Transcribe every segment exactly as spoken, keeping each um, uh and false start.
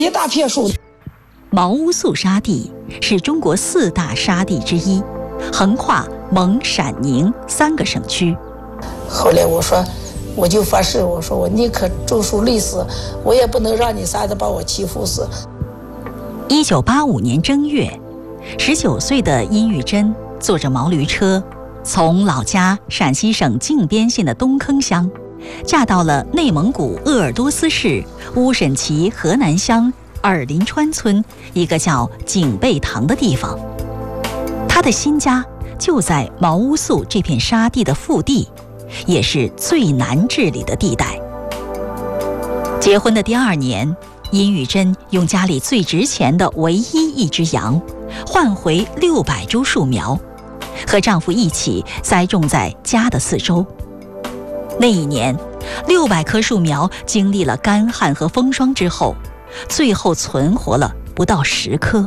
一大片树。 毛乌素沙地是中国四大沙地之一，横跨蒙、陕、宁三个省区。 后来我说，我就发誓，我说我宁可种树累死，我也不能让你仨子把我欺负死。 一九八五年正月，十九岁的殷玉珍坐着毛驴车，从老家陕西省靖边县的东坑乡，嫁到了内蒙古鄂尔多斯市乌审旗河南乡尔林川村一个叫景贝塘的地方。他的新家就在毛乌素这片沙地的腹地，也是最难治理的地带。结婚的第二年，殷玉珍用家里最值钱的唯一一只羊换回六百株树苗，和丈夫一起栽种在家的四周。那一年，六百棵树苗经历了干旱和风霜之后，最后存活了不到十棵。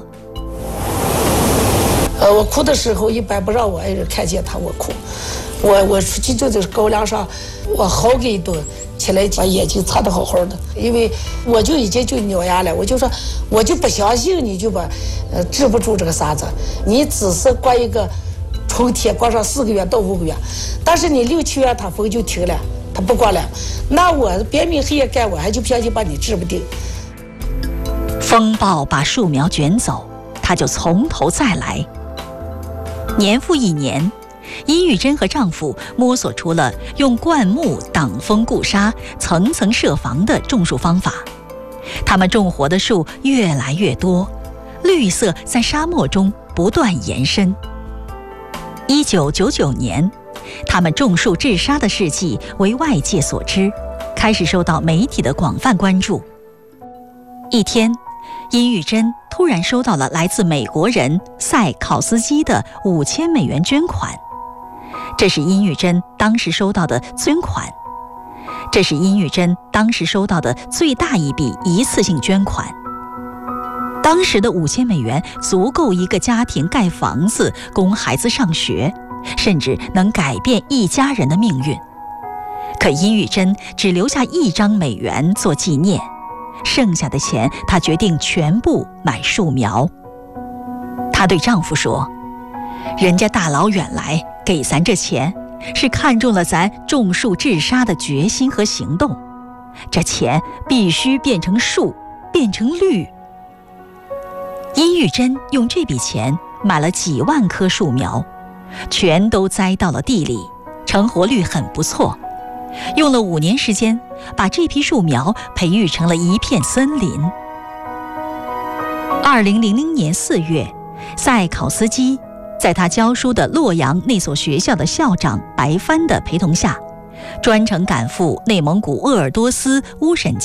呃，我哭的时候一般不让我爱人看见他我哭，我我出去就在高粱上，我嚎个一顿，起来把眼睛擦得好好的，因为我就已经就咬牙了，我就说我就不相信你就把呃治不住这个沙子，你只是刮一个春天刮上四个月到五个月，但是你六七月它风就停了，它不刮了，那我别明黑夜干，我还就不相信把你治不定。 风暴把树苗卷走，他就从头再来。年复一年，殷玉珍和丈夫摸索出了用灌木挡风固沙、层层设防的种树方法。他们种活的树越来越多，绿色在沙漠中不断延伸。一九九九年，他们种树治沙的事迹为外界所知，开始受到媒体的广泛关注。一天，殷玉珍突然收到了来自美国人塞考斯基的五千美元捐款，这是殷玉珍当时收到的捐款，这是殷玉珍当时收到的最大一笔一次性捐款。当时的五千美元足够一个家庭盖房子，供孩子上学，甚至能改变一家人的命运。可殷玉珍只留下一张美元做纪念，剩下的钱她决定全部买树苗。她对丈夫说，人家大老远来给咱这钱，是看中了咱种树治沙的决心和行动，这钱必须变成树，变成绿。殷玉珍用这笔钱买了几万棵树苗，全都栽到了地里，成活率很不错。用了五年时间，把这批树苗培育成了一片森林。二零零零年四月，塞考斯基在他教书的洛阳那所学校的校长白帆的陪同下，专程赶赴内蒙古鄂尔多斯乌审